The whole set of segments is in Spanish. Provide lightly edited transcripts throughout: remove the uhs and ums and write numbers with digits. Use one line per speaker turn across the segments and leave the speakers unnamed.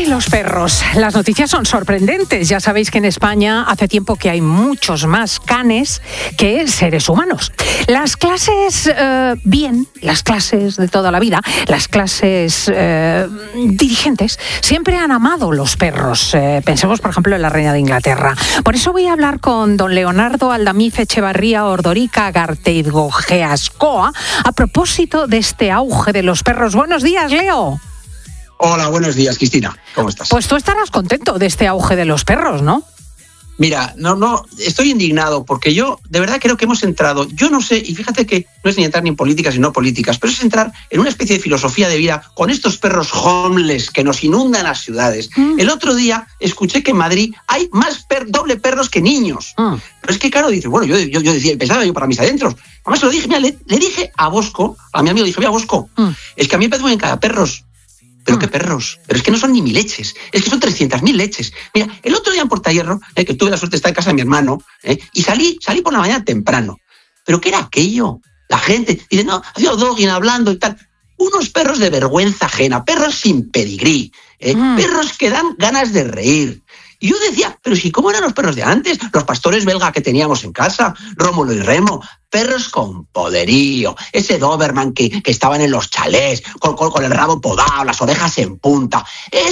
los perros. Las noticias son sorprendentes. Ya sabéis que en España hace tiempo que hay muchos más canes que seres humanos. Las clases, las clases de toda la vida, las clases dirigentes, siempre han amado los perros. Pensemos, por ejemplo, en la reina de Inglaterra. Por eso voy a hablar con don Leonardo Aldamiz Echevarría Ordorica Garteidgogeascoa a propósito de este auge de los perros. Buenos días, Leo.
Hola, buenos días, Cristina. ¿Cómo estás?
Pues tú estarás contento de este auge de los perros, ¿no?
Mira, no, estoy indignado porque yo de verdad creo que hemos entrado, yo no sé, y fíjate que no es ni entrar ni en políticas ni no políticas, pero es entrar en una especie de filosofía de vida con estos perros homeless que nos inundan las ciudades. El otro día escuché que en Madrid hay más doble perros que niños. Pero es que claro, dice, bueno, yo decía, pensaba yo para mis adentros. Además se lo dije, mira, le dije a Bosco, a mi amigo, le dije, mira, Bosco, es que a mí me parece muy bien cada perros. ¿Pero qué perros? Pero es que no son ni 1000 leches, es que son 300.000 leches. Mira, el otro día en Portahierro, que tuve la suerte de estar en casa de mi hermano, y salí por la mañana temprano. ¿Pero qué era aquello? La gente dice, no, hacía dogging hablando y tal. Unos perros de vergüenza ajena, perros sin pedigrí, perros que dan ganas de reír. Y yo decía, pero si cómo eran los perros de antes, los pastores belga que teníamos en casa, Rómulo y Remo, perros con poderío, ese Doberman que estaban en los chalés, con el rabo podado, las orejas en punta.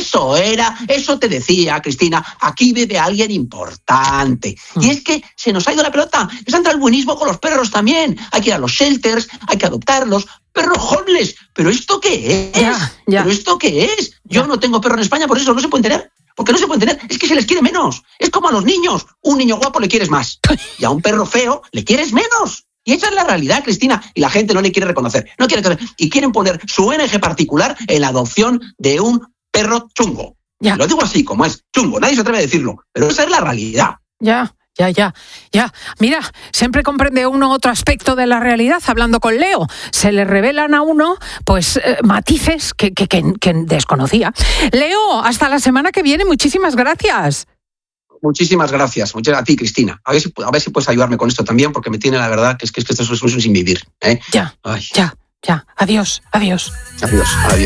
Eso te decía, Cristina, aquí vive alguien importante. Y es que se nos ha ido la pelota, es entrar el buenismo con los perros también. Hay que ir a los shelters, hay que adoptarlos. Perros homeless, ¿pero esto qué es?
Ya.
¿Pero esto qué es? Yo no tengo perro en España, por eso no se pueden tener. Porque no se pueden tener, es que se les quiere menos. Es como a los niños. Un niño guapo le quieres más. Y a un perro feo le quieres menos. Y esa es la realidad, Cristina. Y la gente no le quiere reconocer. No quiere reconocer. Y quieren poner su ONG particular en la adopción de un perro chungo.
Ya.
Lo digo así, como es, chungo. Nadie se atreve a decirlo. Pero esa es la realidad.
Ya. Mira, siempre comprende uno otro aspecto de la realidad hablando con Leo. Se le revelan a uno, pues, matices que desconocía. Leo, hasta la semana que viene. Muchísimas gracias.
Muchísimas gracias. Muchas a ti, Cristina. A ver si puedes ayudarme con esto también, porque me tiene la verdad que esto es un sin vivir.
Ya. Adiós.
Adiós.